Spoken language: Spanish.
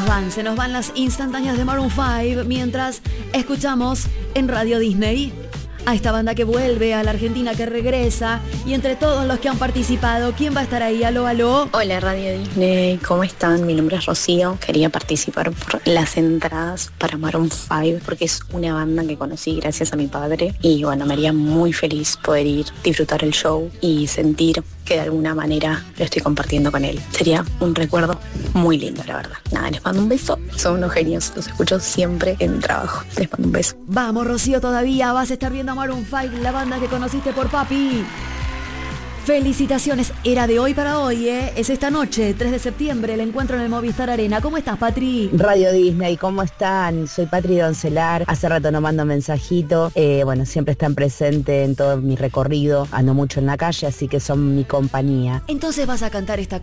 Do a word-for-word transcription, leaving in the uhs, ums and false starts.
van, se nos van las instantáneas de Maroon cinco mientras escuchamos en Radio Disney a esta banda que vuelve, a la Argentina que regresa, y entre todos los que han participado, ¿quién va a estar ahí? Aló, aló. Hola Radio Disney, ¿cómo están? Mi nombre es Rocío, quería participar por las entradas para Maroon cinco porque es una banda que conocí gracias a mi padre y bueno, me haría muy feliz poder ir, disfrutar el show y sentir que de alguna manera lo estoy compartiendo con él. Sería un recuerdo muy lindo, la verdad. Nada, les mando un beso, son unos genios, los escucho siempre en mi trabajo. Les mando un beso. Vamos, Rocío, todavía vas a estar viendo a Maroon cinco, la banda que conociste por papi. Felicitaciones, era de hoy para hoy, ¿eh? Es esta noche, tres de septiembre, el encuentro en el Movistar Arena. ¿Cómo estás, Patri? Radio Disney, ¿cómo están? Soy Patri Doncelar, hace rato no mando mensajito, eh, bueno, siempre están presentes en todo mi recorrido, ando mucho en la calle, así que son mi compañía. Entonces vas a cantar esta